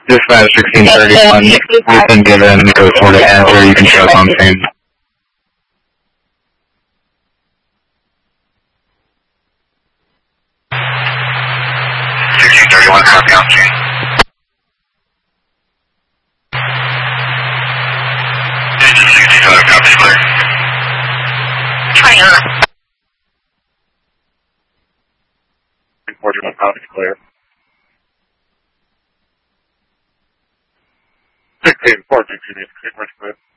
Dispatch 1631, you've been given code 4 to enter, you can show us on scene. 1631, copy on scene. Agent 65, copy clear. 20 on. 41, copy clear. 16, 14, you need to clear.